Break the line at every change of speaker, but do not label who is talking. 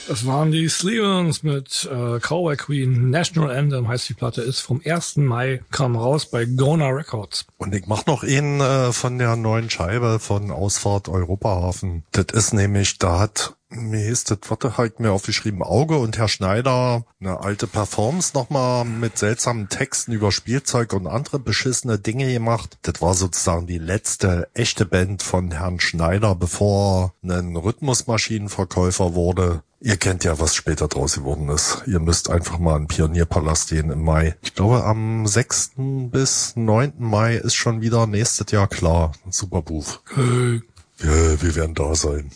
Das waren die Sleevens mit Cowboy Queen. National Anthem heißt die Platte, ist vom 1. Mai, kam raus bei Gona Records.
Und ich mach noch einen von der neuen Scheibe von Ausfahrt Europahafen. Das ist nämlich, da hat, mir hieß das, warte, halt mir aufgeschrieben, Auge und Herr Schneider eine alte Performance nochmal mit seltsamen Texten über Spielzeug und andere beschissene Dinge gemacht. Das war sozusagen die letzte echte Band von Herrn Schneider, bevor er ein Rhythmusmaschinenverkäufer wurde. Ihr kennt ja, was später draus geworden ist. Ihr müsst einfach mal in Pionierpalast gehen im Mai. Ich glaube, am 6. bis 9. Mai ist schon wieder nächstes Jahr klar. Super Buch.
Hey.
Ja, wir werden da sein.